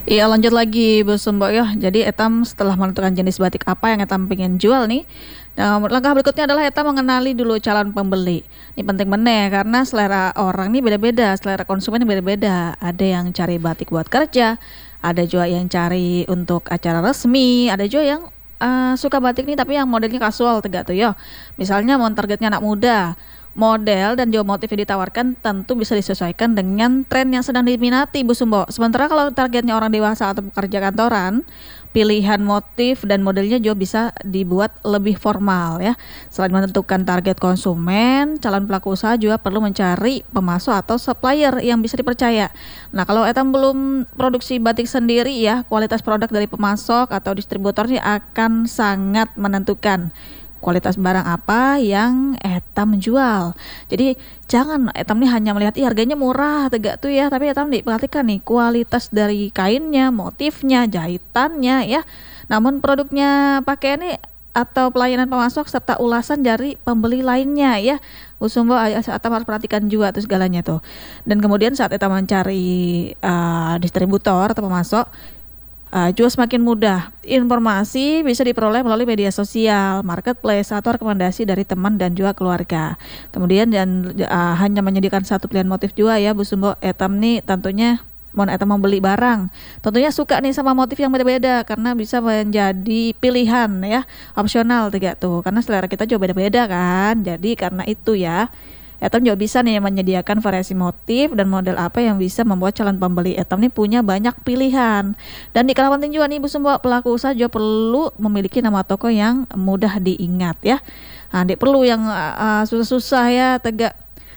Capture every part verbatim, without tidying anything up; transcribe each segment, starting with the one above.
Iya lanjut lagi Bu Sumbo ya. Jadi Etam setelah menentukan jenis batik apa yang Etam pengen jual nih. Nah, langkah berikutnya adalah Etam mengenali dulu calon pembeli. Ini penting bener karena selera orang nih beda-beda, selera konsumen beda-beda. Ada yang cari batik buat kerja, ada juga yang cari untuk acara resmi, ada juga yang eh, suka batik nih tapi yang modelnya kasual tegak tuh ya. Misalnya mau targetnya anak muda. Model dan juga motif yang ditawarkan tentu bisa disesuaikan dengan tren yang sedang diminati Bu Sumbo. Sementara kalau targetnya orang dewasa atau pekerja kantoran, pilihan motif dan modelnya juga bisa dibuat lebih formal ya. Selain menentukan target konsumen, calon pelaku usaha juga perlu mencari pemasok atau supplier yang bisa dipercaya. Nah, kalau Etam belum produksi batik sendiri ya, kualitas produk dari pemasok atau distributornya akan sangat menentukan kualitas barang apa yang Etam menjual. Jadi jangan Etam nih hanya melihat "Ih, harganya murah tegak tuh ya, tapi Etam diperhatikan nih kualitas dari kainnya, motifnya, jahitannya ya. Namun produknya pakaian nih atau pelayanan pemasok serta ulasan dari pembeli lainnya ya. Bu Sumbo Etam harus perhatikan juga tuh segalanya tuh. Dan kemudian saat Etam mencari uh, distributor atau pemasok, Uh, juga semakin mudah. Informasi bisa diperoleh melalui media sosial, marketplace, atau rekomendasi dari teman dan juga keluarga. Kemudian dan uh, hanya menyediakan satu pilihan motif juga ya Bu Sumbo. Etam nih tentunya mau Etam membeli barang, tentunya suka nih sama motif yang beda-beda karena bisa menjadi pilihan ya, opsional tiga tuh. Karena selera kita juga beda-beda kan. Jadi karena itu ya Etam juga bisa nih menyediakan variasi motif dan model apa yang bisa membuat calon pembeli Etam nih punya banyak pilihan. Dan di kala penting juga nih Bu Sumbo, pelaku usaha juga perlu memiliki nama toko yang mudah diingat ya. Nah, dia perlu yang uh, susah-susah ya, tegak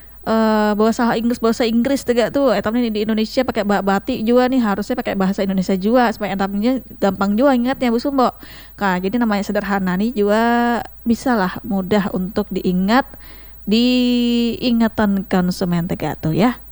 uh, bahasa Inggris bahasa Inggris tegak tuh. Etam nih di Indonesia pakai ba- batik juga nih harusnya pakai bahasa Indonesia juga supaya Etamnya gampang juga ingatnya Bu Sumbo. Nah, jadi namanya sederhana nih juga bisa lah mudah untuk diingat di ingatan konsumen tegak tuh ya.